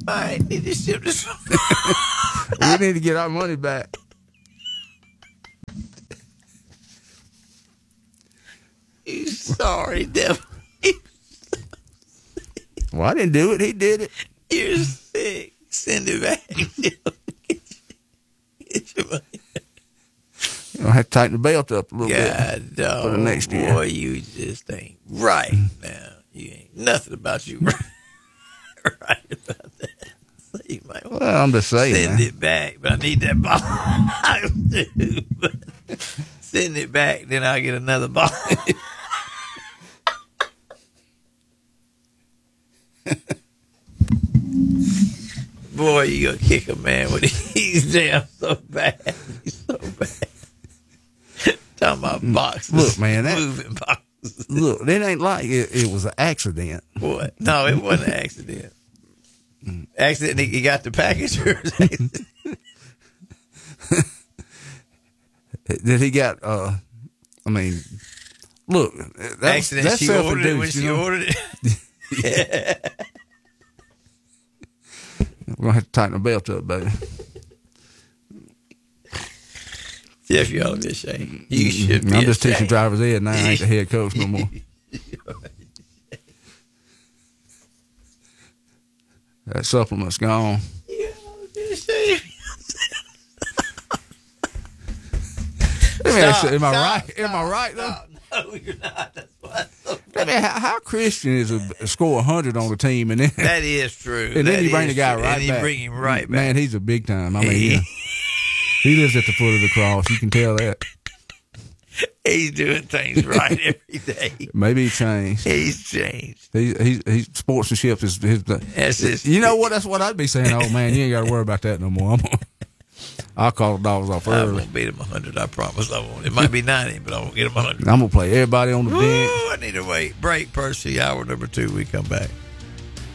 I need to ship this. We need to get our money back. You sorry, devil. Well, I didn't do it. He did it. You're sick. Send it back. Get your money. You know, I have to tighten the belt up a little God, bit for the next year. Boy, you just ain't right now. You ain't nothing about you right about that. So you might Well, I'm just saying. send it back, but I need that box too. Send it back, then I'll get another box. Boy, you gonna kick a man when he's down so bad. He's so bad. Talking about boxes. Look, man, moving boxes. Look, it ain't like it was an accident. What? No, it wasn't an accident. Accident, he got the package. That he got, I mean, look. Accident, that's she ordered it when self-induced, she ordered it. Yeah. We're going to have to tighten the belt up, baby. Jeff, you ought to be ashamed. You should be I'm just ashamed. teaching driver's ed now. I ain't the head coach no more. That supplement's gone. You ought to be ashamed. Am I right? Am I right, though? No, you're not. That's why. I mean, how Christian is a score 100 on the team, and then That is true. and then That you bring is the guy true. right and back. you bring him right back. Man, he's a big time. I mean, yeah. He lives at the foot of the cross. You can tell that. He's doing things right every day. Maybe he changed. He's changed. He's sportsmanship is his. That's his. You know what? That's what I'd be saying. Oh man, you ain't got to worry about that no more. I'll call the dogs off I early. won't beat him 100. I promise I won't. It might be 90, but I won't get him 100. I'm gonna play everybody on the bench. Ooh, I need to wait. Break, Percy. Hour number 2. We come back.